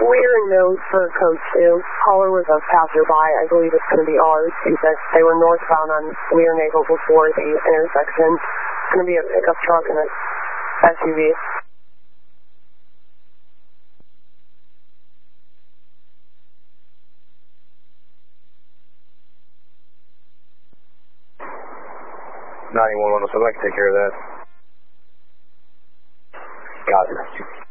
We are in those for code 2. Caller was a passerby. I believe it's going to be ours. He said they were northbound on Weir Nagle before the intersection. It's going to be a pickup truck and a SUV. So I can take care of that. Got it.